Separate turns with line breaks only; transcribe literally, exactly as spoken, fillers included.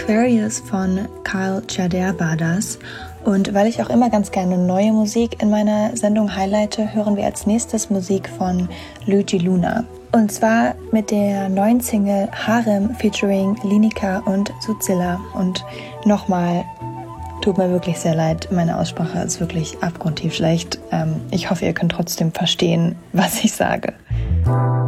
Aquarius von Kyle Tjader war das. Und weil ich auch immer ganz gerne neue Musik in meiner Sendung highlighte, hören wir als nächstes Musik von Luigi Luna. Und zwar mit der neuen Single Harem featuring Lineker und Suzilla. Und nochmal, tut mir wirklich sehr leid, meine Aussprache ist wirklich abgrundtief schlecht. Ähm, ich hoffe, ihr könnt trotzdem verstehen, was ich sage.